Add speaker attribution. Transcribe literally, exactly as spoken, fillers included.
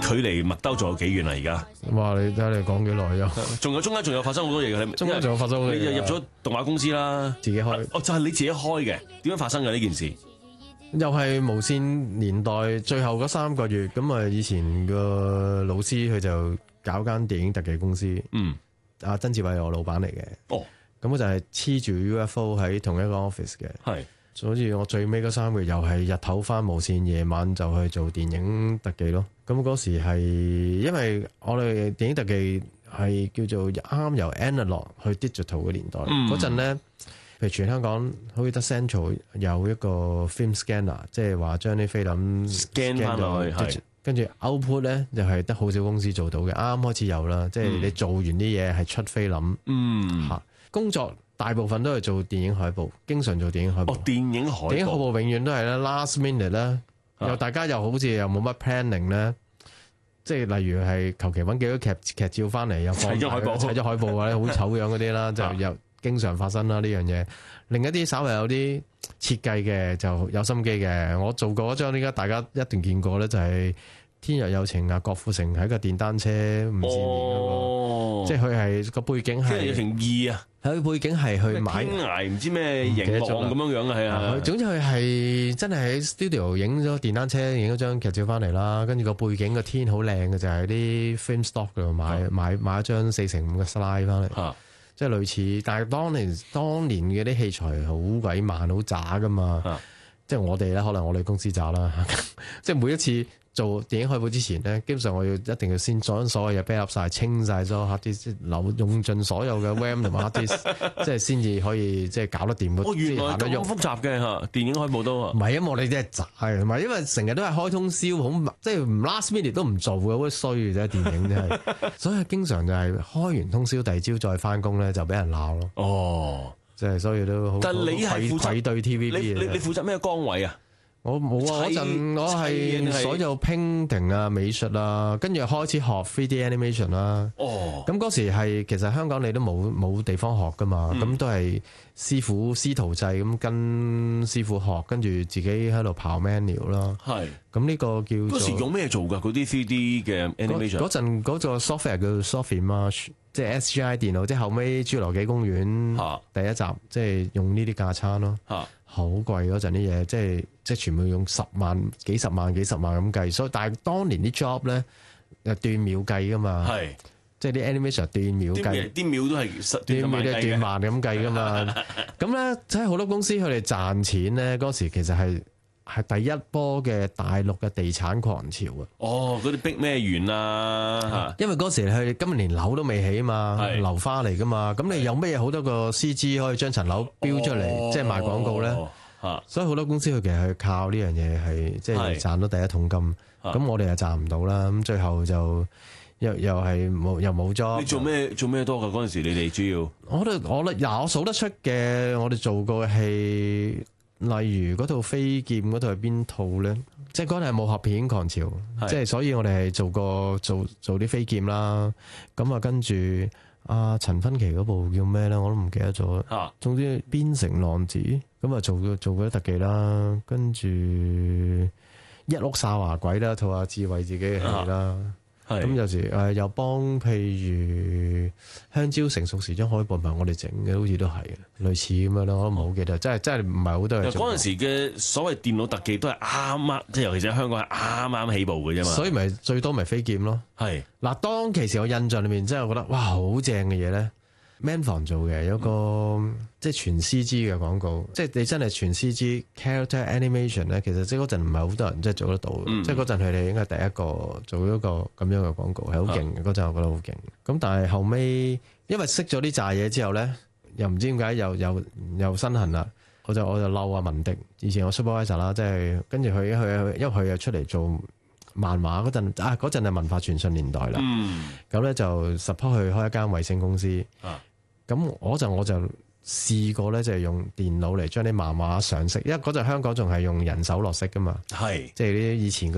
Speaker 1: 距離麥兜仲有幾遠啊？而家
Speaker 2: 哇！你睇下你講幾耐啊？
Speaker 1: 仲有中間仲有發生好多嘢嘅，
Speaker 2: 中間仲有發生好多嘢。
Speaker 1: 你入咗動畫公司啦，
Speaker 2: 自己開。
Speaker 1: 哦，就係你自己開嘅，點樣發生嘅呢件事？
Speaker 2: 又係無線年代最後嗰三個月，咁啊以前個老師佢就搞間電影特技公司，
Speaker 1: 嗯，
Speaker 2: 阿曾志偉係我老闆嚟嘅，
Speaker 1: 哦，
Speaker 2: 咁我就係黐住 U F O 喺同一個 office 嘅，
Speaker 1: 係，
Speaker 2: 所以我最尾嗰三個月又係日頭返無線，夜晚就去做電影特技咯。咁嗰時係因為我哋電影特技係叫做啱啱由 analog 去 digital 嘅年代，嗰陣咧。譬如全香港好似得 Central 有一個 film scanner， 即係話將啲菲林
Speaker 1: scan 翻落去，
Speaker 2: 跟住 output 咧就係得好少公司做到嘅，啱啱開始有啦。即係你做完啲嘢係出菲林，
Speaker 1: 嗯，
Speaker 2: 嚇工作大部分都係做電影海報，經常做電影海報。
Speaker 1: 哦，電影海報，電
Speaker 2: 影海報永遠都係咧 last minute 咧，又大家又好似又冇乜 planning 咧，即係例如係求其揾幾多劇劇照翻嚟又放
Speaker 1: 砌咗海報，
Speaker 2: 砌咗海報或者好醜樣嗰啲啦，就又。經常發生啦呢樣嘢，另一啲稍微有啲設計嘅就有心機嘅。我做過嗰張，依家大家一定見過咧，就係《天若有情》啊，郭富城喺個電單車五線年嗰個，哦、即係佢係個背景係《天若有
Speaker 1: 情二》啊，
Speaker 2: 佢背景係去買
Speaker 1: 天涯唔知咩熒幕咁樣樣啊，係啊。
Speaker 2: 總之佢係真係喺 studio 影咗電單車，影咗張劇照翻嚟啦。跟住個背景個天好靚嘅，就係、是、啲 film stock 度買、啊、買買一張四乘五嘅 slide 翻嚟。啊即係類似，但係當年當年嘅啲器材好鬼慢好渣噶嘛，啊、即係我哋咧，可能我哋公司渣啦，即係每一次做電影海報之前咧，基本上我要一定要先將所有嘢 backup 晒、清晒咗 hard disk，留用盡所有嘅 RAM 同埋 hard disk， 即係先至可以即係搞得掂。
Speaker 1: 哦，原來咁複雜嘅嚇，電影海報都唔
Speaker 2: 係啊！我哋真係渣，唔係因為成日都係開通宵，好即係唔 last minute 都唔做嘅，好衰嘅啫。電影真係，所以經常就係開完通宵，第二朝再翻工咧，就俾人鬧咯。
Speaker 1: 哦，
Speaker 2: 即係所以都好。
Speaker 1: 但係你係負責
Speaker 2: 愧對 T V B
Speaker 1: 你你你負責咩崗位啊？
Speaker 2: 我冇啊！嗰陣我係所有 painting 啊、美術啊，跟住開始學 three D animation 啦。哦，咁嗰時係其實香港你都冇冇地方學噶嘛，咁、嗯、都係師傅師徒制咁跟師傅學，跟住自己喺度刨 manual 啦。係，咁呢個叫做
Speaker 1: 嗰時用咩做㗎？嗰啲 three D 嘅 animation
Speaker 2: 嗰陣嗰個 software 叫 Sofimage，即係 S G I 電腦，即係後尾侏羅紀公園第一集，即係用呢啲架撐咯。嚇！好貴嗰陣啲嘢，即係即係全部用十萬、幾十萬、幾十萬咁計，所以但係當年啲 job 咧又斷秒計噶嘛，係即係啲 animation 斷秒計，
Speaker 1: 啲秒都係
Speaker 2: 斷秒都係斷萬咁計噶嘛。咁咧，即係好多公司佢哋賺錢咧，嗰時其實係係第一波嘅大陸嘅地產狂潮啊！
Speaker 1: 哦，嗰啲逼咩園啊？
Speaker 2: 因為嗰時佢根本連樓都未起嘛，樓花嚟噶嘛，咁你有咩好多個 C G 可以將層樓標出嚟，哦、即係賣廣告咧？啊、所以好多公司佢其實係靠呢樣嘢係即係賺到第一桶金，咁我哋又賺唔到啦，咁最後就又又係冇又冇 job。
Speaker 1: 你做咩做咩多㗎？嗰陣時你哋主要
Speaker 2: 我都我咧嗱，我數得出嘅，我哋做過嘅戲。例如嗰套飛劍嗰套係邊套咧？即係嗰陣係武俠片狂潮，即係所以我哋係做過做做啲飛劍啦。咁啊，跟住阿陳芬奇嗰部叫咩咧？我都唔記得咗。啊，總之邊城浪子咁啊，做做嗰啲特技啦。跟住一屋哨牙鬼啦，套阿志偉自己嘅戲啦。咁、啊、有時誒又幫譬如香蕉成熟時張海報唔係我哋整嘅，好似都係類似咁樣咯，我都唔好記得，真係真係唔係好多人做。嗰陣
Speaker 1: 時嘅所謂電腦特技都係啱啱，即係尤其是香港係啱啱起步嘅啫嘛。
Speaker 2: 所以咪最多咪飛劍咯。係嗱，當其時我印象裏面真係覺得哇好正嘅嘢咧。Man 房做嘅有個、嗯、即係全 C G 嘅廣告，即係你真係全 C G character animation 咧，其實即係嗰陣唔係好多人即係做得到，嗯、即係嗰陣佢哋應該第一個做咗個咁樣嘅廣告，係好勁嘅。嗰陣我覺得好勁。咁但係後尾因為識咗啲炸嘢之後咧，又唔知點解又又又身痕啦，我就我就嬲阿文迪，以前我 supervisor 啦，即係跟住佢佢因為佢又出嚟做漫畫嗰陣啊，嗰陣係文化傳信年代啦，咁咧、嗯、就 support 去開一間衛星公司。啊咁嗰陣我就試過咧，就係用電腦嚟將啲漫畫上色，因為嗰陣香港仲係用人手落色噶嘛，係即係啲以前嗰